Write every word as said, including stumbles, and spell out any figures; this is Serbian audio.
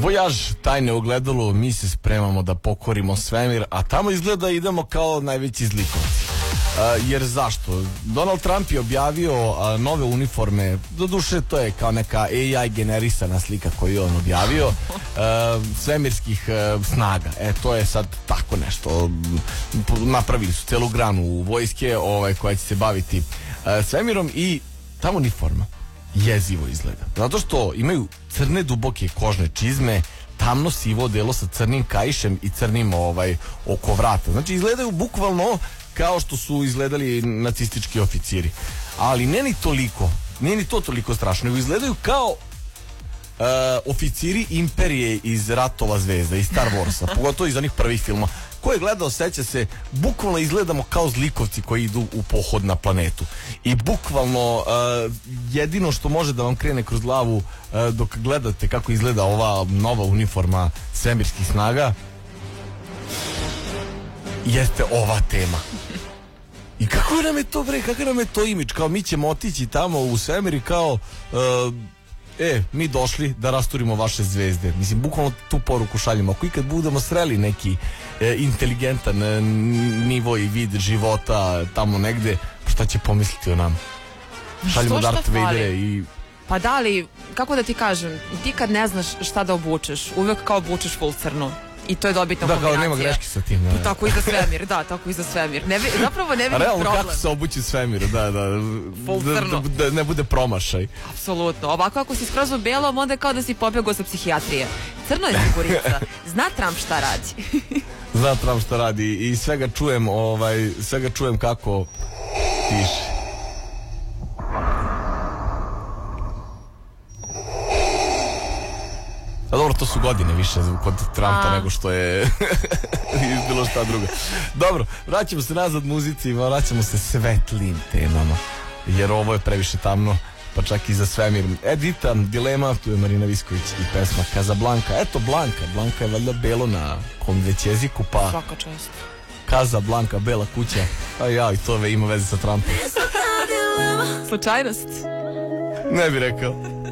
Vojaž, tajne ogledalo, mi se spremamo da pokorimo svemir, a tamo izgleda idemo kao najveći zlikovci. Uh, jer zašto? Donald Trump je objavio uh, nove uniforme, doduše to je kao neka A I generisana slika koju je on objavio, uh, svemirskih uh, snaga. E, to je sad tako nešto. Napravili su celu granu vojske ovaj, koja će se baviti uh, svemirom i tamo uniforma jezivo izgleda. Zato što imaju crne duboke kožne čizme, tamno sivo delo sa crnim kaišem i crnim ovaj, oko vrata. Znači izgledaju bukvalno kao što su izgledali nacistički oficiri. Ali ne ni toliko, nije ni to toliko strašno, nego izgledaju kao uh, oficiri imperije iz Ratova zvezda, iz Star Warsa, pogotovo iz onih prvih filma. Ko je gledao, seća se, bukvalno izgledamo kao zlikovci koji idu u pohod na planetu. I bukvalno uh, jedino što može da vam krene kroz glavu uh, dok gledate kako izgleda ova nova uniforma svemirskih snaga jeste ova tema. I kako nam je to bre, kako nam je to imidž, kao mi ćemo otići tamo u svemir i kao uh, e, mi došli da rasturimo vaše zvezde. Mislim, bukvalno tu poruku šaljemo. Ako ikad budemo sreli neki e, inteligentan e, nivo i vid života tamo negde, šta će pomisliti o nama? Šaljemo Darth Vadere i... Pa da li, kako da ti kažem, ti kad ne znaš šta da obučeš, uvek kao obučeš full crno. I to je dobitna da, kombinacija. Da, kao nema greške sa tim. Da, tako i za svemir, da, tako i za svemir. Ne, zapravo ne vidim realno, problem. Kako se obući svemiru, da, da. Full da, crno. Da, da ne bude promašaj. Apsolutno. Ovako ako si skroz u belom, onda je kao da si pobjegao sa psihijatrije. Crno je sigurica. Zna Trump šta radi. Zna Trump šta radi i svega čujem, ovaj, svega čujem kako piše. A dobro, to su godine više kod Trumpa A. nego što je bilo šta drugo. Dobro, vraćamo se nazad muzici, vraćamo se svetlim temama, jer ovo je previše tamno, pa čak i za svemir. Edita, dilema, tu je Marina Visković i pesma Casablanca. Eto, Blanka, Blanka je valjda belo na kom već jeziku, pa... Svaka čast. Casablanca, bela kuća, a ja, i to ve ima veze sa Trumpom. Slučajnost? Ne bi rekao.